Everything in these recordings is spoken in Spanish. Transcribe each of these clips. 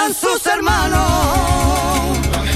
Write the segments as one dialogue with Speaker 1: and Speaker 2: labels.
Speaker 1: cantan sus hermanos.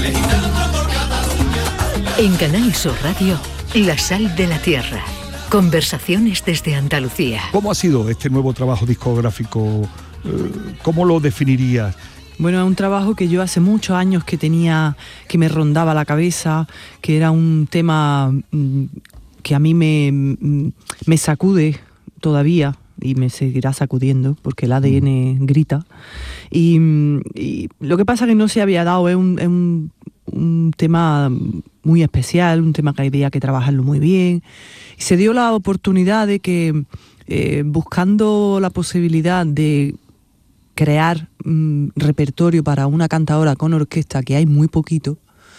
Speaker 2: En Canal Sur Radio, La Sal de la Tierra. Conversaciones desde Andalucía.
Speaker 3: ¿Cómo ha sido este nuevo trabajo discográfico? ¿Cómo lo definirías?
Speaker 4: Bueno, es un trabajo que yo hace muchos años que me rondaba la cabeza, que era un tema que a mí me sacude todavía y me seguirá sacudiendo porque el ADN grita. Y lo que pasa es que no se había dado, es un tema muy especial, un tema que había que trabajarlo muy bien. Y se dio la oportunidad de que, buscando la posibilidad de crear repertorio para una cantadora con orquesta, que hay muy poquito,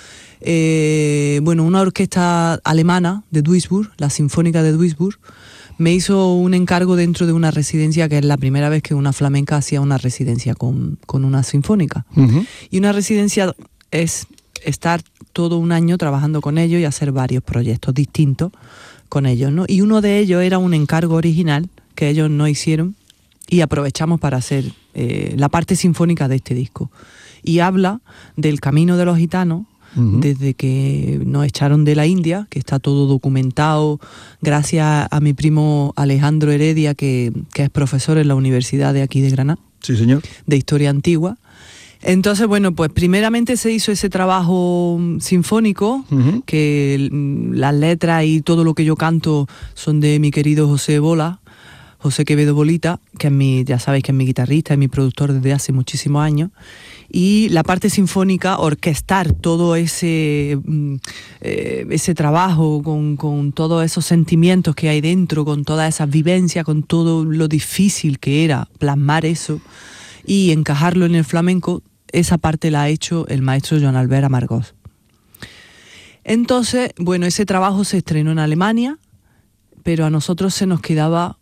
Speaker 4: una orquesta alemana de Duisburg, la Sinfónica de Duisburg, me hizo un encargo dentro de una residencia, que es la primera vez que una flamenca hacía una residencia con una sinfónica. Uh-huh. Y una residencia es estar todo un año trabajando con ellos y hacer varios proyectos distintos con ellos, ¿no? Y uno de ellos era un encargo original que ellos no hicieron y aprovechamos para hacer la parte sinfónica de este disco. Y habla del camino de los gitanos, uh-huh, desde que nos echaron de la India, que está todo documentado gracias a mi primo Alejandro Heredia, que es profesor en la universidad de aquí de Granada.
Speaker 3: Sí, señor.
Speaker 4: De Historia Antigua. Entonces, pues primeramente se hizo ese trabajo sinfónico, uh-huh, que las letras y todo lo que yo canto son de mi querido José Quevedo Bolita, que es ya sabéis que es mi guitarrista, es mi productor desde hace muchísimos años. Y la parte sinfónica, orquestar todo ese trabajo con todos esos sentimientos que hay dentro, con todas esas vivencias, con todo lo difícil que era plasmar eso y encajarlo en el flamenco, esa parte la ha hecho el maestro Joan Albert Amargós. Entonces, ese trabajo se estrenó en Alemania, pero a nosotros se nos quedaba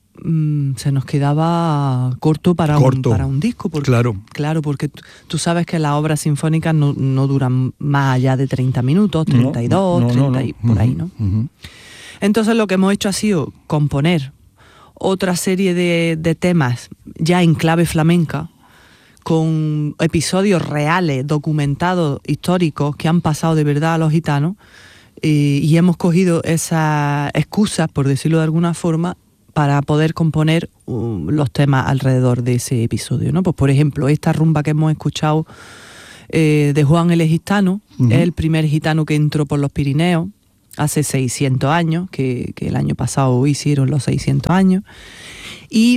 Speaker 4: corto para un disco. Porque, claro, porque tú sabes que las obras sinfónicas no duran más allá de 30 minutos, 32, 30 y por ahí, ¿no? Uh-huh. Entonces lo que hemos hecho ha sido componer otra serie de temas ya en clave flamenca, con episodios reales, documentados, históricos, que han pasado de verdad a los gitanos, y hemos cogido esas excusas, por decirlo de alguna forma, para poder componer los temas alrededor de ese episodio, ¿no? Pues por ejemplo, esta rumba que hemos escuchado de Juan el Gitano, uh-huh, es el primer gitano que entró por los Pirineos hace 600 años, que el año pasado hicieron los 600 años, y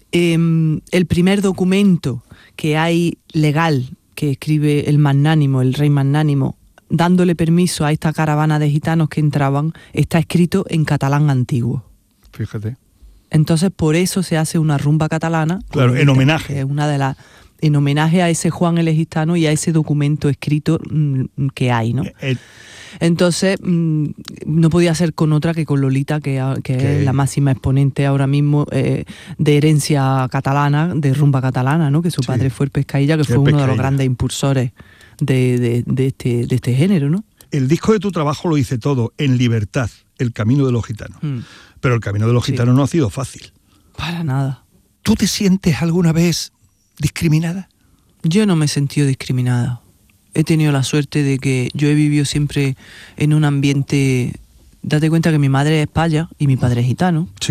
Speaker 4: el primer documento que hay legal que escribe el magnánimo, el rey magnánimo, dándole permiso a esta caravana de gitanos que entraban, está escrito en catalán antiguo.
Speaker 3: Fíjate.
Speaker 4: Entonces por eso se hace una rumba catalana.
Speaker 3: Claro, en homenaje.
Speaker 4: Que es una de las, en homenaje a ese Juan el Gitano y a ese documento escrito que hay, ¿no? Entonces no podía ser con otra que con Lolita, que es la máxima exponente ahora mismo de herencia catalana, de rumba catalana, ¿no? Que su padre fue el Pescailla, que fue uno de los grandes impulsores de este género, ¿no?
Speaker 3: El disco de tu trabajo lo dice todo, En Libertad, el camino de los gitanos. Pero el camino de los gitanos no ha sido fácil.
Speaker 4: Para nada.
Speaker 3: ¿Tú te sientes alguna vez discriminada?
Speaker 4: Yo no me he sentido discriminada. He tenido la suerte de que yo he vivido siempre en un ambiente... Date cuenta que mi madre es paya y mi padre es gitano.
Speaker 3: Sí.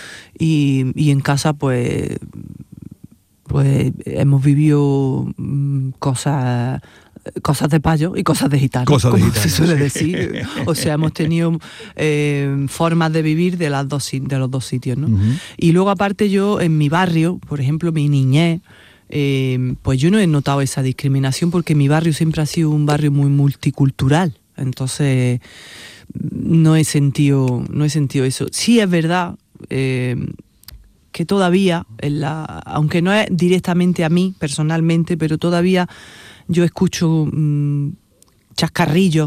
Speaker 4: Y en casa, pues hemos vivido cosas de payo y cosas de gitano, como se suele decir. O sea, hemos tenido formas de vivir de los dos sitios, ¿no? Uh-huh. Y luego, aparte, yo en mi barrio, por ejemplo, mi niñez, pues yo no he notado esa discriminación porque mi barrio siempre ha sido un barrio muy multicultural. Entonces, no he sentido eso. Sí es verdad que todavía, aunque no es directamente a mí personalmente, pero todavía yo escucho chascarrillos.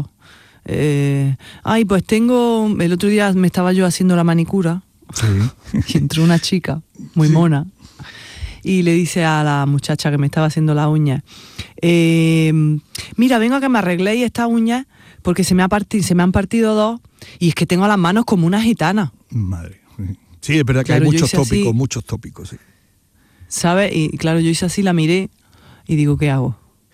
Speaker 4: Pues el otro día me estaba yo haciendo la manicura, sí, y entró una chica muy mona y le dice a la muchacha que me estaba haciendo la uña, mira, venga que me arregléis esta uña porque se me han partido dos y es que tengo las manos como una gitana.
Speaker 3: Madre. Sí, es verdad que claro, hay muchos tópicos, sí.
Speaker 4: ¿Sabes? Y claro, yo hice así, la miré y digo, ¿qué hago?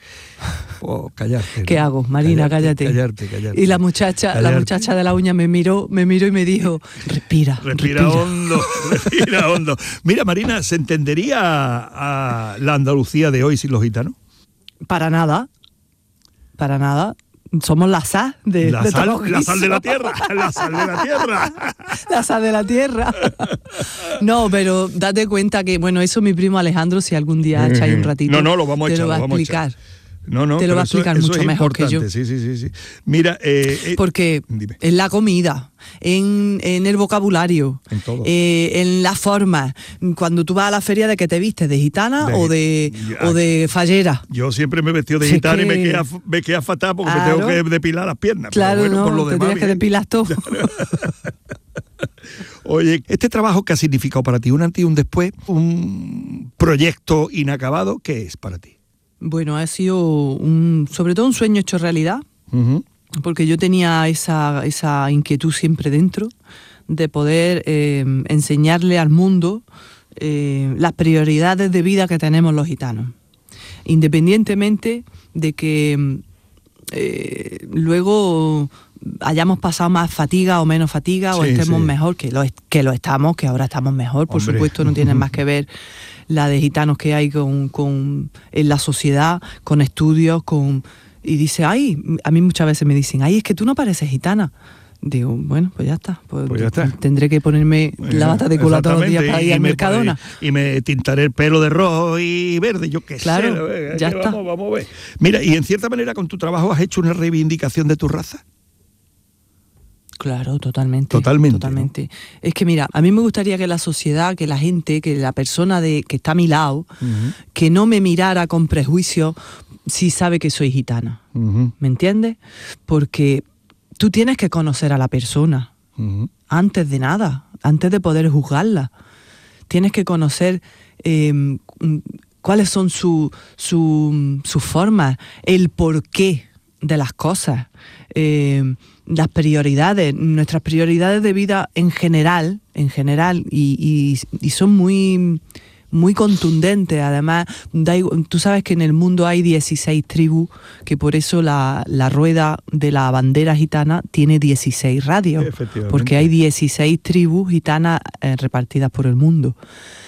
Speaker 3: callarte.
Speaker 4: ¿Qué hago? Marina, cállate.
Speaker 3: Callarte.
Speaker 4: Y la muchacha de la uña me miró y me dijo, respira
Speaker 3: hondo, respira hondo. Mira, Marina, ¿se entendería a la Andalucía de hoy sin los gitanos?
Speaker 4: Para nada. Somos la sal de
Speaker 3: la sal de la tierra. La sal de la tierra.
Speaker 4: La sal de la tierra. No, pero date cuenta que, bueno, eso mi primo Alejandro, si algún día echáis un ratito,
Speaker 3: no, lo vamos a echar,
Speaker 4: te lo va a explicar.
Speaker 3: No,
Speaker 4: te lo va a explicar mucho mejor que yo.
Speaker 3: Sí. Mira,
Speaker 4: porque
Speaker 3: dime.
Speaker 4: En la comida, en el vocabulario,
Speaker 3: en todo,
Speaker 4: en la forma, cuando tú vas a la feria, ¿de que te vistes? ¿De gitana o de fallera?
Speaker 3: Yo siempre me he vestido de gitana y me queda fatal porque me tengo que depilar las piernas.
Speaker 4: Claro,
Speaker 3: pero bueno, por lo
Speaker 4: te
Speaker 3: demás,
Speaker 4: tienes que depilar todo.
Speaker 3: Oye, este trabajo, ¿qué ha significado para ti? Un antes y un después, un proyecto inacabado, ¿qué es para ti?
Speaker 4: Bueno, ha sido sobre todo un sueño hecho realidad, porque yo tenía esa inquietud siempre dentro de poder enseñarle al mundo las prioridades de vida que tenemos los gitanos, independientemente de que luego hayamos pasado más fatiga o menos fatiga, o estemos mejor, que lo estamos, que ahora estamos mejor, por supuesto, no tiene más que ver la de gitanos que hay en la sociedad, con estudios, y dice, a mí muchas veces me dicen, es que tú no pareces gitana. Digo, bueno, pues ya está. Pues ya está. Tendré que ponerme la bata de cola todos los días para ir al Mercadona.
Speaker 3: Y me tintaré el pelo de rojo y verde, yo qué sé.
Speaker 4: Claro, ya está.
Speaker 3: Vamos a ver. Mira, y en cierta manera con tu trabajo has hecho una reivindicación de tu raza.
Speaker 4: Claro, totalmente.
Speaker 3: ¿No?
Speaker 4: Es que mira, a mí me gustaría que la sociedad, que la gente, que la persona que está a mi lado, que no me mirara con prejuicio si sabe que soy gitana. ¿Me entiendes? Porque tú tienes que conocer a la persona antes de nada, antes de poder juzgarla. Tienes que conocer cuáles son sus formas, el porqué de las cosas, las prioridades, nuestras prioridades de vida en general, y son muy, muy contundentes. Además, tú sabes que en el mundo hay 16 tribus, que por eso la rueda de la bandera gitana tiene 16 radios, porque hay 16 tribus gitanas repartidas por el mundo.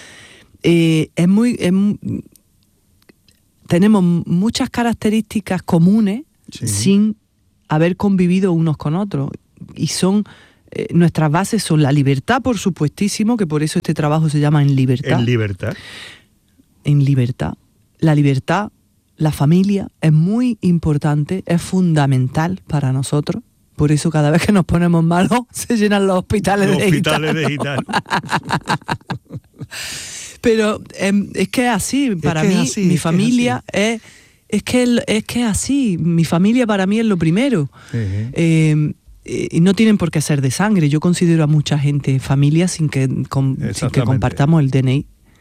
Speaker 4: Tenemos muchas características comunes sin haber convivido unos con otros, y nuestras bases son la libertad, por supuestísimo, que por eso este trabajo se llama En Libertad. En libertad. La libertad, la familia es muy importante, es fundamental para nosotros. Por eso cada vez que nos ponemos malos se llenan los hospitales de gitanos. Pero es que es así, para mí, mi familia es... Es que es así, mi familia para mí es lo primero. Y no tienen por qué ser de sangre. Yo considero a mucha gente familia sin que compartamos el DNI.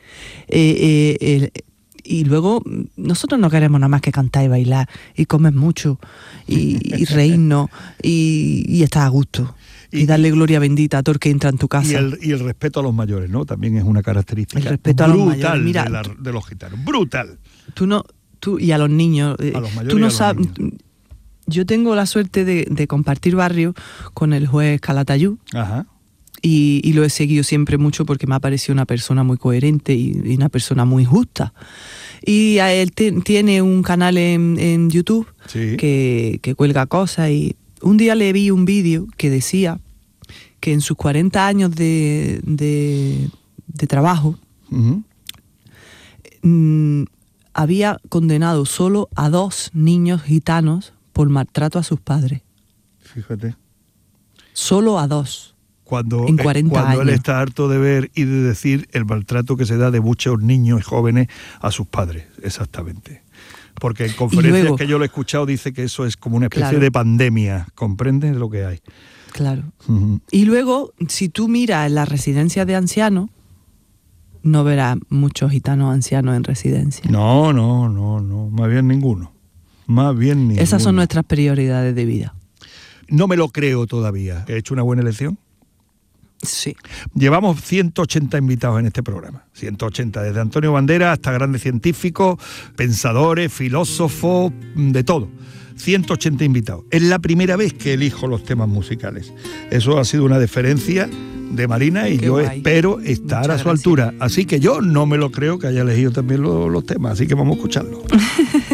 Speaker 4: Y luego nosotros no queremos nada más que cantar y bailar y comer mucho y reírnos y estar a gusto. Y darle gloria bendita a todo el que entra en tu casa.
Speaker 3: Y el respeto a los mayores, ¿no? También es una característica.
Speaker 4: El respeto a los mayores. Mira,
Speaker 3: de los gitanos. Brutal.
Speaker 4: Tú y a los niños.
Speaker 3: A los mayores
Speaker 4: tú no
Speaker 3: y a
Speaker 4: sabes.
Speaker 3: los niños.
Speaker 4: Yo tengo la suerte de compartir barrio con el juez Calatayud.
Speaker 3: Ajá.
Speaker 4: Y lo he seguido siempre mucho porque me ha parecido una persona muy coherente y una persona muy justa. Y a él tiene un canal en YouTube que cuelga cosas, y un día le vi un vídeo que decía que en sus 40 años de trabajo había condenado solo a 2 niños gitanos por maltrato a sus padres.
Speaker 3: Fíjate.
Speaker 4: Solo a 2.
Speaker 3: En 40 años. Él está harto de ver y de decir el maltrato que se da de muchos niños y jóvenes a sus padres. Exactamente. Porque en conferencias que yo lo he escuchado dice que eso es como una especie de pandemia. ¿Comprendes lo que hay?
Speaker 4: Claro. Y luego, si tú miras en las residencias de ancianos, no verás muchos gitanos ancianos en residencia.
Speaker 3: No. Más bien ninguno.
Speaker 4: Esas son nuestras prioridades de vida.
Speaker 3: No me lo creo todavía. ¿He hecho una buena elección?
Speaker 4: Sí.
Speaker 3: Llevamos 180 invitados en este programa. 180, desde Antonio Banderas hasta grandes científicos, pensadores, filósofos, de todo. 180 invitados. Es la primera vez que elijo los temas musicales. Eso ha sido una deferencia de Marina y yo espero estar a su altura. Así que yo no me lo creo que haya elegido también los temas. Así que vamos a escucharlo.